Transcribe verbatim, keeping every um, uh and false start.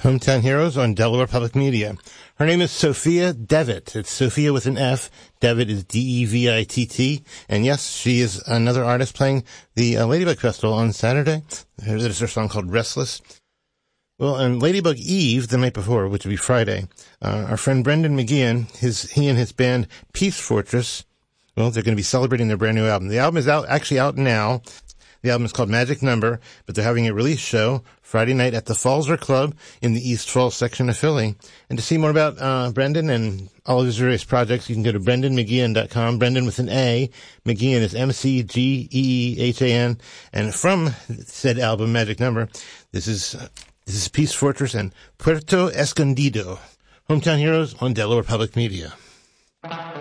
Hometown Heroes on Delaware Public Media. Her name is Sophia Devitt. It's Sophia with an F. Devitt is D E V I T T. And yes, she is another artist playing the uh, Ladybug Festival on Saturday. There's her song called Restless. Well, and Ladybug Eve, the night before, which would be Friday, uh, our friend Brendan McGeehan, his, he and his band Peace Fortress, well, they're going to be celebrating their brand new album. The album is out, actually out now. The album is called Magic Number, but they're having a release show Friday night at the Falzer Club in the East Falls section of Philly. And to see more about uh Brendan and all of his various projects, you can go to brendan mcgeehan dot com. Brendan with an A. McGeehan is M C G E E H A N. And from said album, Magic Number, this is uh, this is Peace Fortress and Puerto Escondido. Hometown Heroes on Delaware Public Media.